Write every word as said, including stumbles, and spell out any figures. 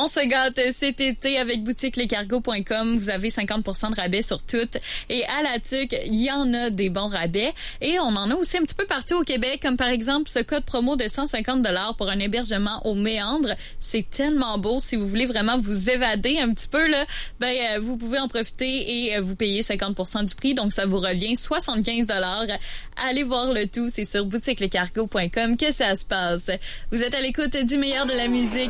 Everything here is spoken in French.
On se gâte cet été avec boutique les cargos point com. Vous avez cinquante pour cent de rabais sur tout. Et à la tuque, il y en a des bons rabais. Et on en a aussi un petit peu partout au Québec, comme par exemple ce code promo de cent cinquante dollars pour un hébergement au Méandre. C'est tellement beau. Si vous voulez vraiment vous évader un petit peu, là, ben, euh, vous pouvez en profiter et euh, vous payer cinquante pour cent du prix. Donc, ça vous revient soixante-quinze dollars. Allez voir le tout. C'est sur boutique les cargos point com que ça se passe. Vous êtes à l'écoute du meilleur de la musique